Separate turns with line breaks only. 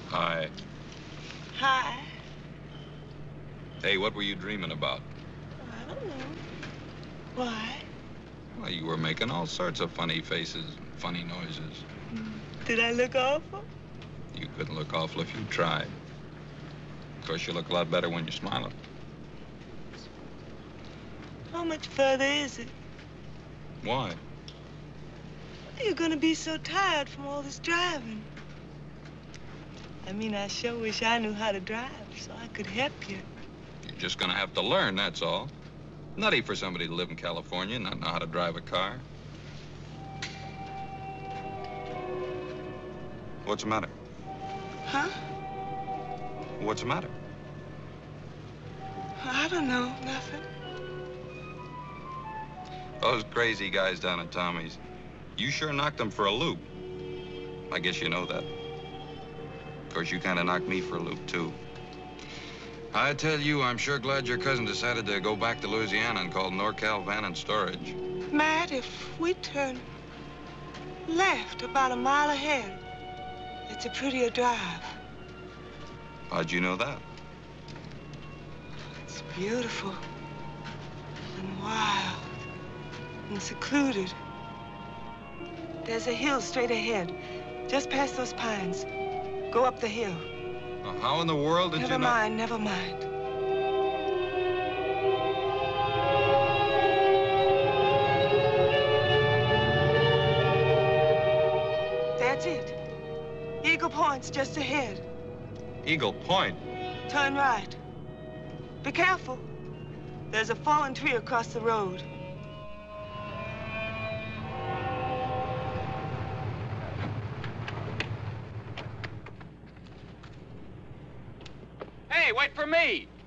Hi.
Hi.
Hey, what were you dreaming about?
I don't know. Why?
Well, you were making all sorts of funny faces, funny noises.
Did I look awful?
You couldn't look awful if you tried. Of course, you look a lot better when you're smiling.
How much further is it?
Why?
You're gonna be so tired from all this driving. I mean, I sure wish I knew how to drive so I could help you.
You're just gonna have to learn, that's all. Nutty for somebody to live in California and not know how to drive a car. What's the matter?
Huh?
What's the matter?
I don't know, nothing.
Those crazy guys down at Tommy's, you sure knocked them for a loop. I guess you know that. Of course, you kind of knocked me for a loop, too. I tell you, I'm sure glad your cousin decided to go back to Louisiana and call NorCal Van & Storage.
Matt, if we turn left about a mile ahead, it's a prettier drive.
How'd you know that?
It's beautiful and wild and secluded. There's a hill straight ahead, just past those pines. Go up the hill.
How in the world did you know?
Never mind. That's it. Eagle Point's just ahead.
Eagle Point?
Turn right. Be careful. There's a fallen tree across the road.
Hey, wait for me!